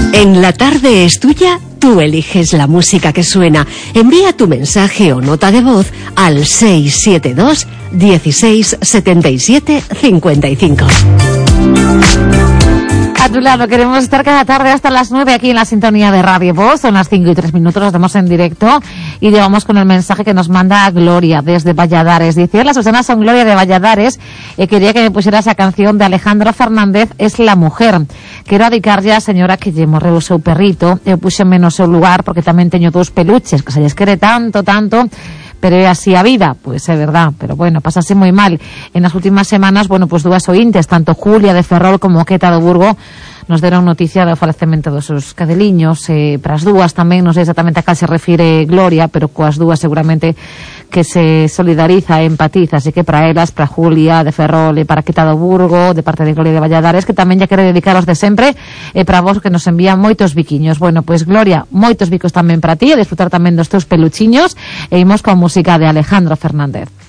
En La Tarde es Tuya, tú eliges la música que suena. Envía tu mensaje o nota de voz al 672 16 77 55. A tu lado, queremos estar cada tarde hasta las 9 aquí en la sintonía de Radio Voz. Son las 5 y 3 minutos, nos vemos en directo y llevamos con el mensaje que nos manda Gloria desde Valladares. Dice: hola Susana, son Gloria de Valladares. Quería que me pusiera esa canción de Alejandro Fernández, Es la mujer. Quiero dedicarlle a señora que lle morreu o seu perrito. Eu puxeme no seu lugar porque tamén teño 2 peluches que se lles quere tanto, pero é así a vida, pois é verdad, pero bueno, pasase moi mal. En as últimas semanas, bueno, pois 2 ointes, tanto Julia de Ferrol como Queta do Burgo, nos deron noticia do falecemento dos seus cadeliños, para as 2 tamén, non sei exactamente a cal se refire Gloria, pero coas 2 seguramente que se solidariza e empatiza, así que para elas, para Julia de Ferrol e para Queta do Burgo, de parte de Gloria de Valladares, que tamén ya quere dedicaros de sempre, e para vos que nos envían moitos biquiños. Bueno, pois Gloria, moitos bicos tamén para ti, e disfrutar tamén dos teus peluchiños, e imos con música de Alejandro Fernández.